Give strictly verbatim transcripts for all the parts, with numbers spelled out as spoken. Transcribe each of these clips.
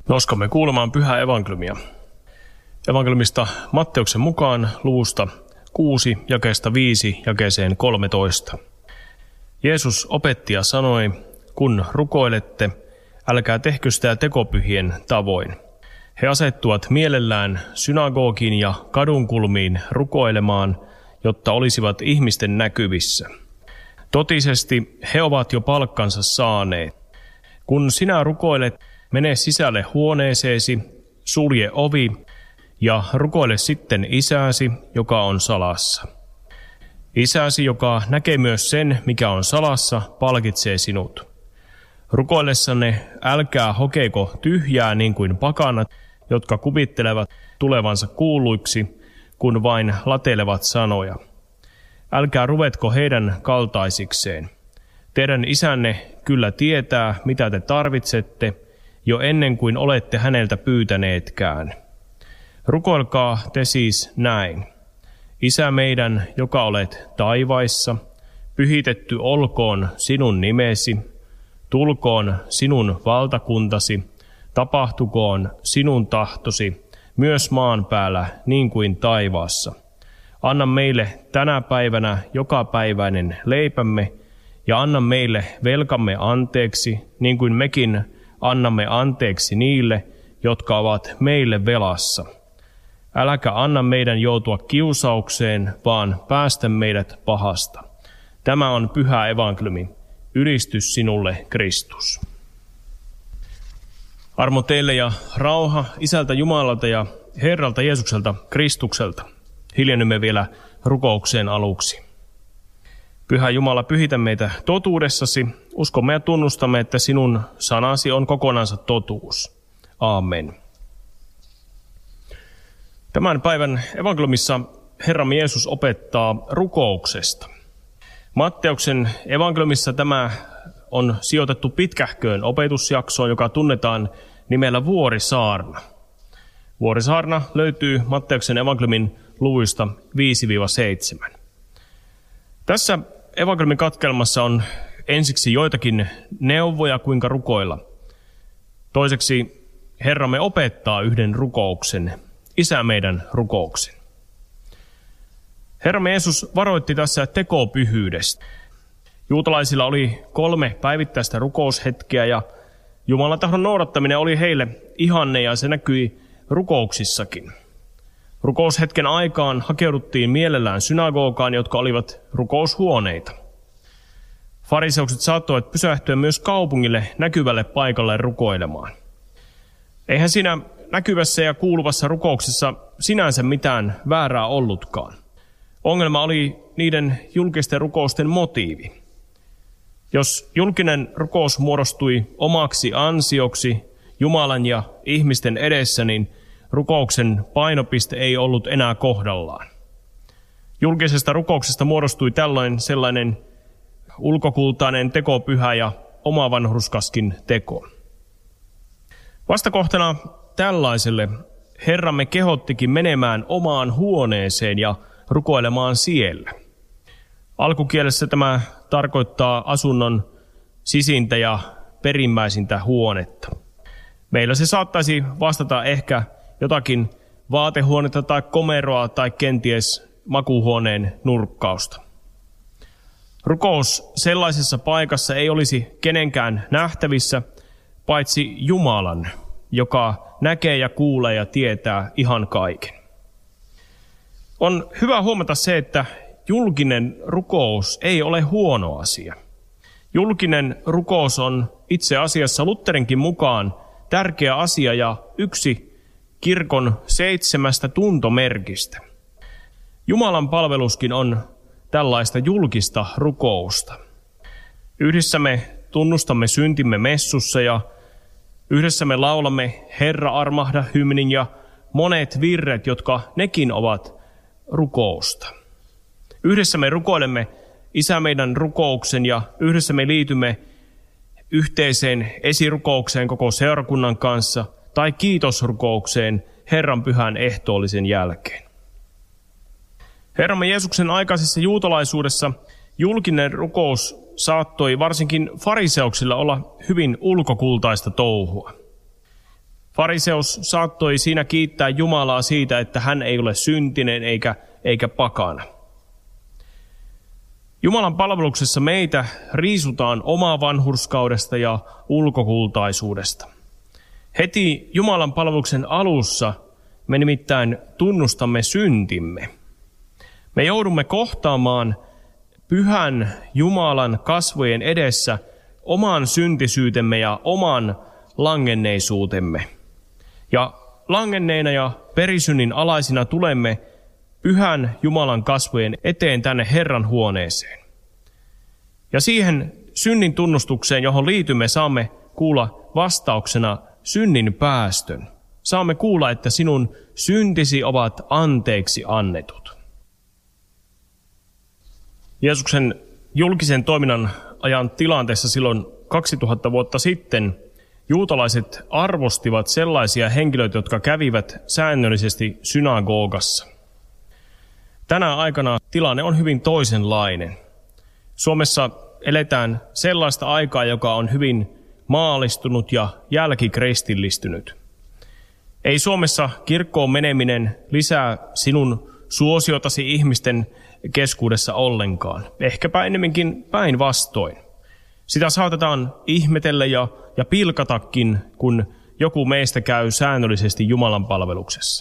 Noskamme kuulemaan pyhää evankeliumia. Evankeliumista Matteuksen mukaan luvusta kuusi, jakeesta viisi, jakeeseen kolmetoista. Jeesus opetti ja sanoi, kun rukoilette, älkää tehkö sitä tekopyhien tavoin. He asettuvat mielellään synagogiin ja kadunkulmiin rukoilemaan, jotta olisivat ihmisten näkyvissä. Totisesti he ovat jo palkkansa saaneet. Kun sinä rukoilet, mene sisälle huoneeseesi, sulje ovi ja rukoile sitten isäsi, joka on salassa. Isäsi, joka näkee myös sen, mikä on salassa, palkitsee sinut. Rukoillessanne älkää hokeiko tyhjää niin kuin pakanat, jotka kuvittelevat tulevansa kuulluiksi, kun vain latelevat sanoja. Älkää ruvetko heidän kaltaisikseen. Teidän isänne kyllä tietää, mitä te tarvitsette, jo ennen kuin olette häneltä pyytäneetkään. Rukoilkaa te siis näin. Isä meidän, joka olet taivaissa, pyhitetty olkoon sinun nimesi, tulkoon sinun valtakuntasi, tapahtukoon sinun tahtosi, myös maan päällä niin kuin taivaassa. Anna meille tänä päivänä jokapäiväinen leipämme, ja anna meille velkamme anteeksi, niin kuin mekin annamme anteeksi niille, jotka ovat meille velassa. Äläkä anna meidän joutua kiusaukseen, vaan päästä meidät pahasta. Tämä on pyhä evankeliumi. Ylistys sinulle, Kristus. Armo teille ja rauha Isältä Jumalalta ja Herralta Jeesukselta Kristukselta. Hiljennymme vielä rukoukseen aluksi. Pyhä Jumala, pyhitä meitä totuudessasi. Uskomme ja tunnustamme, että sinun sanasi on kokonansa totuus. Aamen. Tämän päivän evankeliumissa Herramme Jeesus opettaa rukouksesta. Matteuksen evankeliumissa tämä on sijoitettu pitkähköön opetusjaksoon, joka tunnetaan nimellä Vuorisaarna. Vuorisaarna löytyy Matteuksen evankeliumin luvuista viisi seitsemän. Tässä evankeliumin katkelmassa on ensiksi joitakin neuvoja, kuinka rukoilla. Toiseksi Herramme opettaa yhden rukouksen, Isä meidän rukouksen. Herramme Jeesus varoitti tässä tekopyhyydestä. Juutalaisilla oli kolme päivittäistä rukoushetkeä ja Jumalan tahdon noudattaminen oli heille ihanne ja se näkyi rukouksissakin. Rukoushetken aikaan hakeuduttiin mielellään synagogaan, jotka olivat rukoushuoneita. Fariseukset saattoivat pysähtyä myös kaupungille näkyvälle paikalle rukoilemaan. Eihän siinä näkyvässä ja kuuluvassa rukouksessa sinänsä mitään väärää ollutkaan. Ongelma oli niiden julkisten rukousten motiivi. Jos julkinen rukous muodostui omaksi ansioksi Jumalan ja ihmisten edessä, niin rukouksen painopiste ei ollut enää kohdallaan. Julkisesta rukouksesta muodostui tällöin sellainen ulkokultainen tekopyhä ja omavanhurskaskin teko. Vastakohtana tällaiselle Herramme kehottikin menemään omaan huoneeseen ja rukoilemaan siellä. Alkukielessä tämä tarkoittaa asunnon sisintä ja perimmäisintä huonetta. Meillä se saattaisi vastata ehkä jotakin vaatehuonetta tai komeroa tai kenties makuuhuoneen nurkkausta. Rukous sellaisessa paikassa ei olisi kenenkään nähtävissä, paitsi Jumalan, joka näkee ja kuulee ja tietää ihan kaiken. On hyvä huomata se, että julkinen rukous ei ole huono asia. Julkinen rukous on itse asiassa Lutherinkin mukaan tärkeä asia ja yksi kirkon seitsemästä tuntomerkistä. Jumalan palveluskin on tällaista julkista rukousta. Yhdessä me tunnustamme syntimme messussa ja yhdessä me laulamme Herra armahda -hymnin ja monet virret, jotka nekin ovat rukousta. Yhdessä me rukoilemme Isä meidän rukouksen ja yhdessä me liitymme yhteiseen esirukoukseen koko seurakunnan kanssa tai kiitosrukoukseen Herran pyhän ehtoollisen jälkeen. Herramme Jeesuksen aikaisessa juutalaisuudessa julkinen rukous saattoi varsinkin fariseuksilla olla hyvin ulkokultaista touhua. Fariseus saattoi siinä kiittää Jumalaa siitä, että hän ei ole syntinen eikä, eikä pakana. Jumalan palveluksessa meitä riisutaan omaa vanhurskaudesta ja ulkokultaisuudesta. Heti Jumalan palveluksen alussa me nimittäin tunnustamme syntimme. Me joudumme kohtaamaan pyhän Jumalan kasvojen edessä oman syntisyytemme ja oman langenneisuutemme. Ja langenneina ja perisynnin alaisina tulemme pyhän Jumalan kasvojen eteen tänne Herran huoneeseen. Ja siihen synnin tunnustukseen, johon liitymme, saamme kuulla vastauksena synnin päästön. Saamme kuulla, että sinun syntisi ovat anteeksi annetut. Jeesuksen julkisen toiminnan ajan tilanteessa silloin kaksituhatta vuotta sitten juutalaiset arvostivat sellaisia henkilöitä, jotka kävivät säännöllisesti synagogassa. Tänä aikana tilanne on hyvin toisenlainen. Suomessa eletään sellaista aikaa, joka on hyvin maallistunut ja jälkikristillistynyt. Ei Suomessa kirkkoon meneminen lisää sinun suosiotasi ihmisten keskuudessa ollenkaan. Ehkäpä enemmänkin päinvastoin. Sitä saatetaan ihmetellä ja, ja pilkatakin, kun joku meistä käy säännöllisesti Jumalan palveluksessa.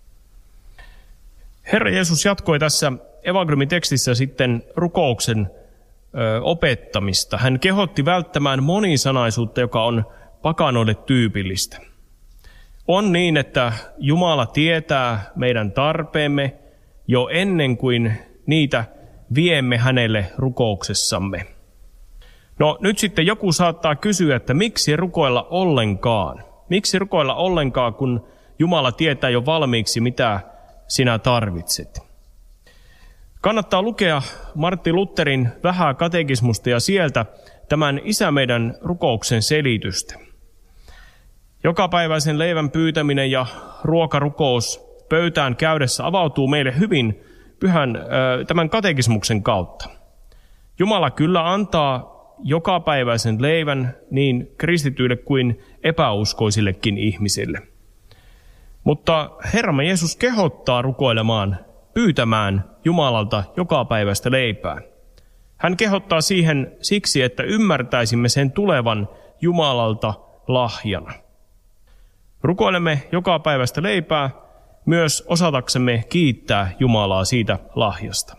Herra Jeesus jatkoi tässä evankeliumin tekstissä sitten rukouksen ö, opettamista. Hän kehotti välttämään monisanaisuutta, joka on pakanoille tyypillistä. On niin, että Jumala tietää meidän tarpeemme jo ennen kuin niitä viemme hänelle rukouksessamme. No nyt sitten joku saattaa kysyä, että miksi rukoilla ollenkaan? Miksi rukoilla ollenkaan, kun Jumala tietää jo valmiiksi, mitä sinä tarvitset? Kannattaa lukea Martti Lutherin Vähää katekismusta ja sieltä tämän Isä meidän rukouksen selitystä. Jokapäiväisen leivän pyytäminen ja ruokarukous pöytään käydessä avautuu meille hyvin pyhän tämän katekismuksen kautta. Jumala kyllä antaa jokapäiväisen leivän niin kristityille kuin epäuskoisillekin ihmisille. Mutta Herramme Jeesus kehottaa rukoilemaan, pyytämään Jumalalta jokapäiväistä leipää. Hän kehottaa siihen siksi, että ymmärtäisimme sen tulevan Jumalalta lahjana. Rukoilemme jokapäiväistä leipää myös osataksemme kiittää Jumalaa siitä lahjasta.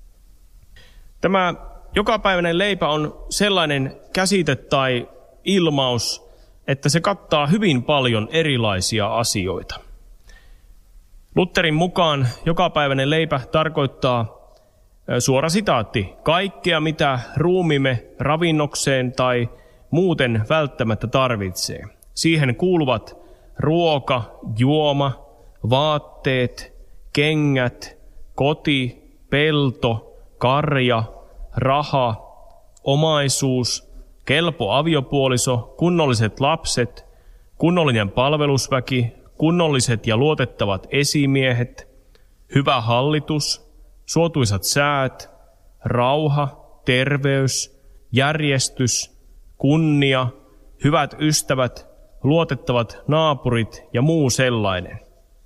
Tämä jokapäiväinen leipä on sellainen käsite tai ilmaus, että se kattaa hyvin paljon erilaisia asioita. Lutherin mukaan jokapäiväinen leipä tarkoittaa, suora sitaatti, kaikkea mitä ruumiimme ravinnokseen tai muuten välttämättä tarvitsee. Siihen kuuluvat ruoka, juoma, vaatteet, kengät, koti, pelto, karja, raha, omaisuus, kelpo aviopuoliso, kunnolliset lapset, kunnollinen palvelusväki, kunnolliset ja luotettavat esimiehet, hyvä hallitus, suotuisat säät, rauha, terveys, järjestys, kunnia, hyvät ystävät, luotettavat naapurit ja muu sellainen.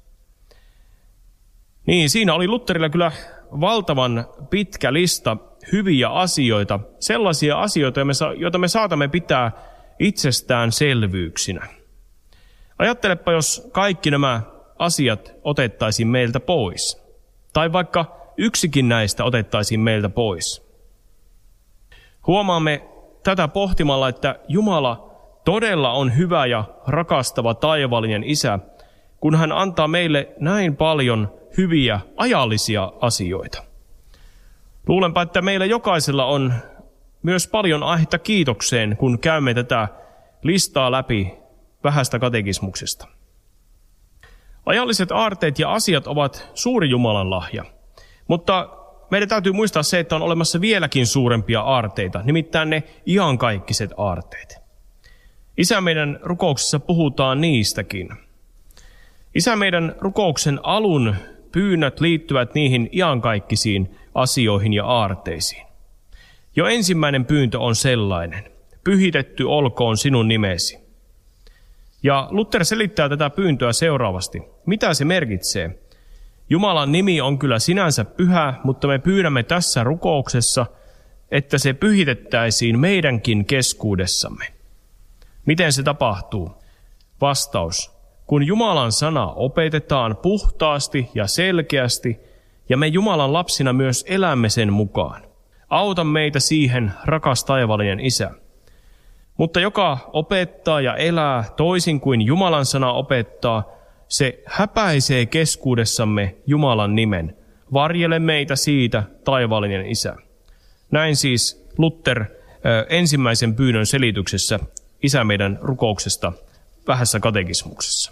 Niin, siinä oli Lutherilla kyllä valtavan pitkä lista hyviä asioita, sellaisia asioita, joita me saatamme pitää itsestäänselvyyksinä. Ajattelepa, jos kaikki nämä asiat otettaisiin meiltä pois, tai vaikka yksikin näistä otettaisiin meiltä pois. Huomaamme tätä pohtimalla, että Jumala todella on hyvä ja rakastava taivaallinen Isä, kun hän antaa meille näin paljon hyviä ajallisia asioita. Luulenpa, että meillä jokaisella on myös paljon aihetta kiitokseen, kun käymme tätä listaa läpi vähästä katekismuksesta. Ajalliset aarteet ja asiat ovat suuri Jumalan lahja, mutta meidän täytyy muistaa se, että on olemassa vieläkin suurempia aarteita, nimittäin ne iankaikkiset aarteet. Isä meidän rukouksessa puhutaan niistäkin. Isä meidän rukouksen alun pyynnöt liittyvät niihin iankaikkisiin asioihin ja aarteisiin. Jo ensimmäinen pyyntö on sellainen: pyhitetty olkoon sinun nimesi. Ja Luther selittää tätä pyyntöä seuraavasti. Mitä se merkitsee? Jumalan nimi on kyllä sinänsä pyhä, mutta me pyydämme tässä rukouksessa, että se pyhitettäisiin meidänkin keskuudessamme. Miten se tapahtuu? Vastaus. Kun Jumalan sana opetetaan puhtaasti ja selkeästi, ja me Jumalan lapsina myös elämme sen mukaan. Auta meitä siihen, rakas taivaallinen Isä. Mutta joka opettaa ja elää toisin kuin Jumalan sana opettaa, se häpäisee keskuudessamme Jumalan nimen. Varjele meitä siitä, taivaallinen Isä. Näin siis Luther äh, ensimmäisen pyynnön selityksessä Isä meidän rukouksesta vähässä katekismuksessa.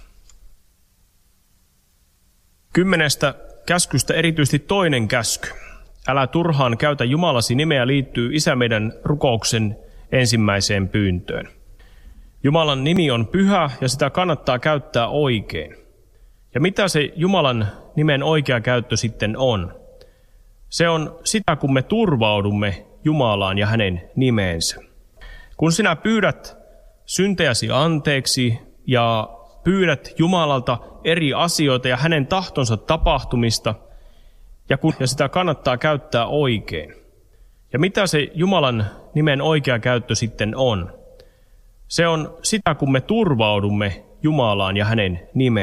Kymmenestä käskystä erityisesti toinen käsky. Älä turhaan käytä Jumalasi nimeä liittyy Isä meidän rukouksen ensimmäiseen pyyntöön. Jumalan nimi on pyhä ja sitä kannattaa käyttää oikein. Ja mitä se Jumalan nimen oikea käyttö sitten on? Se on sitä, kun me turvaudumme Jumalaan ja hänen nimeensä. Kun sinä pyydät syntejäsi anteeksi ja pyydät Jumalalta eri asioita ja hänen tahtonsa tapahtumista, ja, kun, ja sitä kannattaa käyttää oikein. Ja mitä se Jumalan nimen oikea käyttö sitten on? Se on sitä, kun me turvaudumme Jumalaan ja hänen nimeensä.